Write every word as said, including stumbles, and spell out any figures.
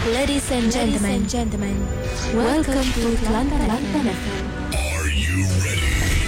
Ladies and gentlemen, gentlemen, welcome to Kelantan F M. Are you ready?